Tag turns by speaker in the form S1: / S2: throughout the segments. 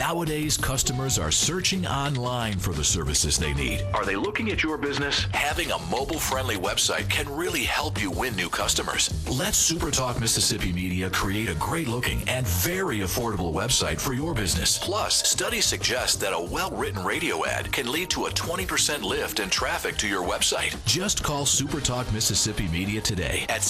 S1: Nowadays, customers are searching online for the services they need. Are they looking at your business? Having a mobile-friendly website can really help you win new customers. Let SuperTalk Mississippi Media create a great-looking and very affordable website for your business. Plus, studies suggest that a well-written radio ad can lead to a 20% lift in traffic to your website. Just call SuperTalk Mississippi Media today at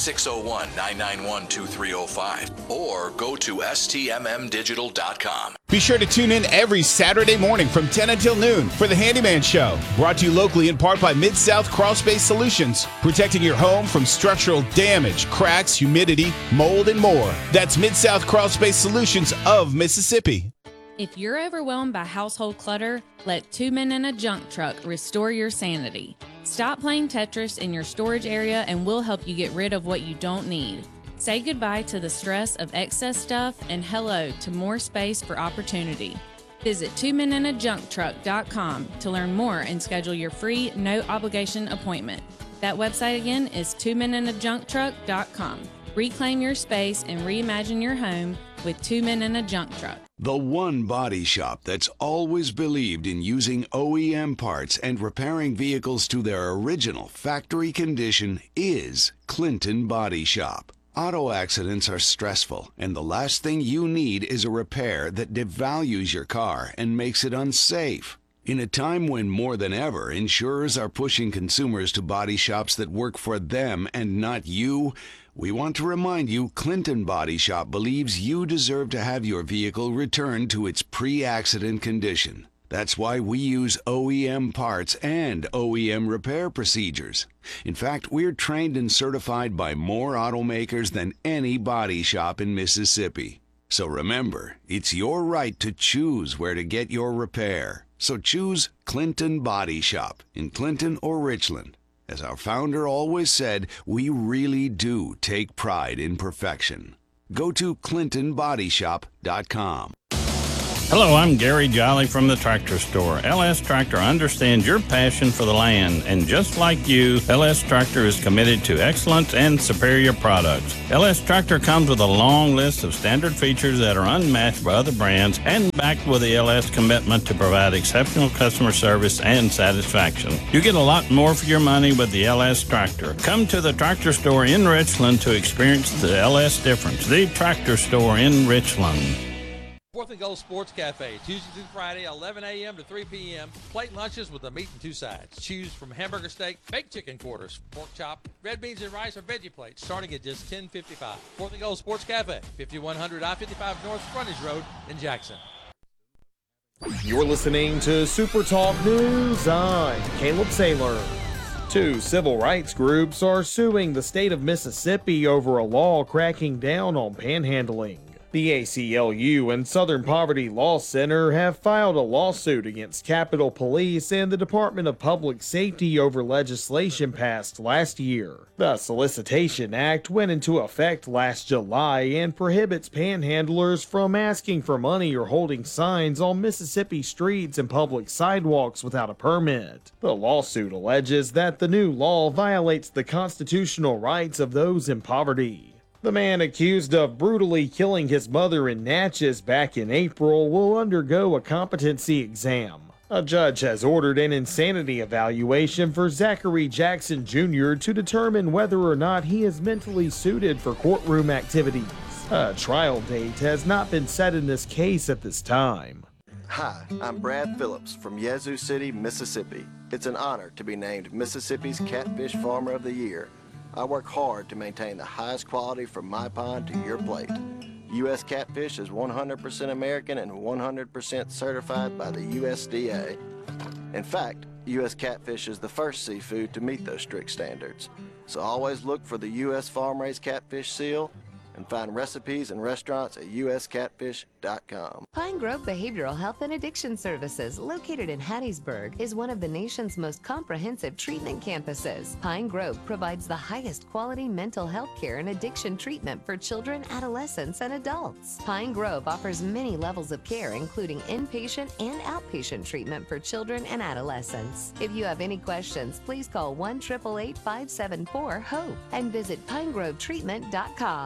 S1: 601-991-2305 or go to stmmdigital.com.
S2: Be sure to tune in every Saturday morning from 10 until noon for The Handyman Show, brought to you locally in part by Mid-South Crawlspace Solutions, protecting your home from structural damage, cracks, humidity, mold, and more. That's Mid-South Crawlspace Solutions of Mississippi.
S3: If you're overwhelmed by household clutter, let Two Men in a Junk Truck restore your sanity. Stop playing Tetris in your storage area and we'll help you get rid of what you don't need. Say goodbye to the stress of excess stuff and hello to more space for opportunity. Visit twomeninajuncktruck.com to learn more and schedule your free, no-obligation appointment. That website again is twomeninajuncktruck.com. Reclaim your space and reimagine your home with Two Men in a Junk Truck.
S4: The one body shop that's always believed in using OEM parts and repairing vehicles to their original factory condition is Clinton Body Shop. Auto accidents are stressful, and the last thing you need is a repair that devalues your car and makes it unsafe. In a time when more than ever insurers are pushing consumers to body shops that work for them and not you, we want to remind you Clinton Body Shop believes you deserve to have your vehicle returned to its pre-accident condition. That's why we use OEM parts and OEM repair procedures. In fact, we're trained and certified by more automakers than any body shop in Mississippi. So remember, it's your right to choose where to get your repair. So choose Clinton Body Shop in Clinton or Richland. As our founder always said, we really do take pride in perfection. Go to ClintonBodyShop.com.
S5: Hello, I'm Gary Jolly from the Tractor Store. LS Tractor understands your passion for the land, and just like you, LS Tractor is committed to excellence and superior products. LS Tractor comes with a long list of standard features that are unmatched by other brands and backed with the LS commitment to provide exceptional customer service and satisfaction. You get a lot more for your money with the LS Tractor. Come to the Tractor Store in Richland to experience the LS difference. The Tractor Store in Richland.
S6: Fourth and Goal Sports Cafe, Tuesday through Friday, 11 a.m. to 3 p.m. Plate lunches with a meat and two sides. Choose from hamburger steak, baked chicken quarters, pork chop, red beans and rice, or veggie plates, starting at just $10.55. Fourth and Goal Sports Cafe, 5100 I-55 North Frontage Road in Jackson.
S7: You're listening to Super Talk News. I'm Caleb Saylor. Two civil rights groups are suing the state of Mississippi over a law cracking down on panhandling. The ACLU and Southern Poverty Law Center have filed a lawsuit against Capitol Police and the Department of Public Safety over legislation passed last year. The Solicitation Act went into effect last July and prohibits panhandlers from asking for money or holding signs on Mississippi streets and public sidewalks without a permit. The lawsuit alleges that the new law violates the constitutional rights of those in poverty. The man accused of brutally killing his mother in Natchez back in April will undergo a competency exam. A judge has ordered an insanity evaluation for Zachary Jackson Jr. to determine whether or not he is mentally suited for courtroom activities. A trial date has not been set in this case at this time.
S8: Hi, I'm Brad Phillips from Yazoo City, Mississippi. It's an honor to be named Mississippi's Catfish Farmer of the Year. I work hard to maintain the highest quality from my pond to your plate. U.S. Catfish is 100% American and 100% certified by the USDA. In fact, U.S. Catfish is the first seafood to meet those strict standards. So always look for the U.S. Farm-Raised Catfish seal and find recipes and restaurants at uscatfish.com.
S9: Pine Grove Behavioral Health and Addiction Services, located in Hattiesburg, is one of the nation's most comprehensive treatment campuses. Pine Grove provides the highest quality mental health care and addiction treatment for children, adolescents, and adults. Pine Grove offers many levels of care, including inpatient and outpatient treatment for children and adolescents. If you have any questions, please call 1-888-574-HOPE and visit pinegrovetreatment.com.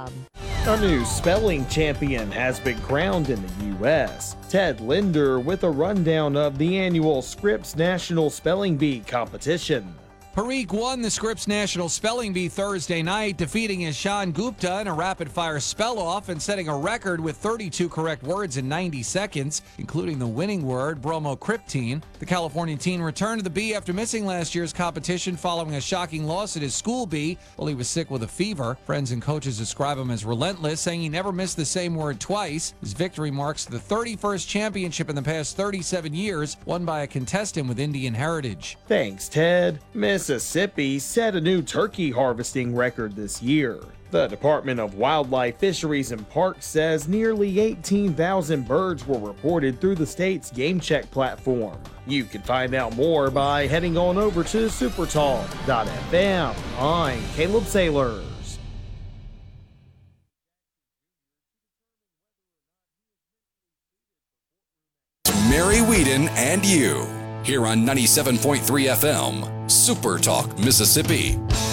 S7: A new spelling champion has been crowned in the U.S. Ted Linder with a rundown of the annual Scripps National Spelling Bee competition.
S10: Parikh won the Scripps National Spelling Bee Thursday night, defeating Ishan Gupta in a rapid-fire spell-off and setting a record with 32 correct words in 90 seconds, including the winning word, bromocriptine. The California teen returned to the bee after missing last year's competition following a shocking loss at his school bee while he was sick with a fever. Friends and coaches describe him as relentless, saying he never missed the same word twice. His victory marks the 31st championship in the past 37 years, won by a contestant with Indian heritage.
S7: Thanks, Ted. Mississippi set a new turkey harvesting record this year. The Department of Wildlife, Fisheries, and Parks says nearly 18,000 birds were reported through the state's GameCheck platform. You can find out more by heading on over to supertalk.fm. I'm Caleb Sailors.
S11: Mary Whedon and you, here on 97.3 FM, Super Talk, Mississippi.